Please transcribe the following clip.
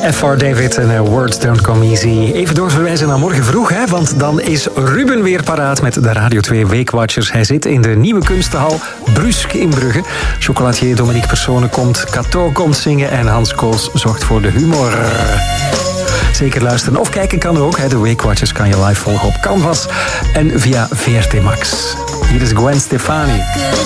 FR David en Words Don't Come Easy. Even doorverwijzen naar morgen vroeg, hè, want dan is Ruben weer paraat met de Radio 2 Weekwatchers. Hij zit in de nieuwe kunstenhal Brusk in Brugge. Chocolatier Dominique Persone komt, Cato komt zingen en Hans Koos zorgt voor de humor. Zeker luisteren of kijken kan ook. De Weekwatchers kan je live volgen op Canvas en via VRT Max. Hier is Gwen Stefani.